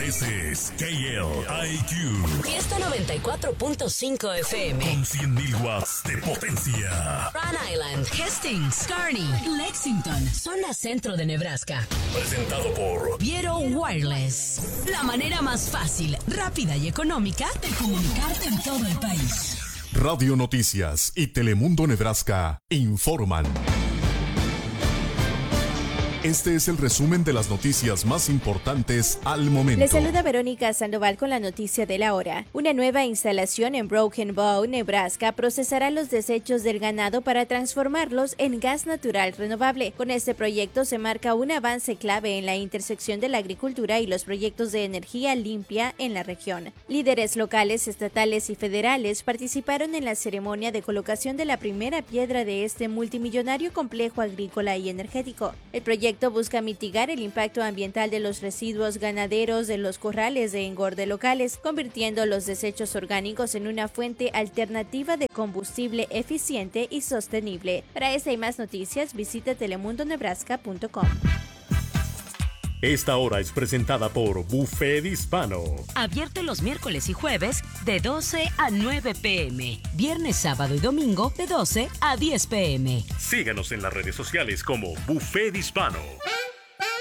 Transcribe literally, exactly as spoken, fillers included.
Este es K L I Q. Fiesta noventa y cuatro punto cinco F M. Con cien mil watts de potencia. Rhode Island, Hastings, Kearney, Lexington, zona centro de Nebraska. Presentado por Viero Wireless. La manera más fácil, rápida y económica de comunicarte en todo el país. Radio Noticias y Telemundo Nebraska informan. Este es el resumen de las noticias más importantes al momento. Les saluda Verónica Sandoval con la noticia de la hora. Una nueva instalación en Broken Bow, Nebraska, procesará los desechos del ganado para transformarlos en gas natural renovable. Con este proyecto se marca un avance clave en la intersección de la agricultura y los proyectos de energía limpia en la región. Líderes locales, estatales y federales participaron en la ceremonia de colocación de la primera piedra de este multimillonario complejo agrícola y energético. El proyecto busca mitigar el impacto ambiental de los residuos ganaderos de los corrales de engorde locales, convirtiendo los desechos orgánicos en una fuente alternativa de combustible eficiente y sostenible. Para esta y más noticias, visita telemundo nebraska punto com. Esta hora es presentada por Buffet Hispano. Abierto los miércoles y jueves de doce a nueve pm. Viernes, sábado y domingo de doce a diez pm. Síganos en las redes sociales como Buffet Hispano.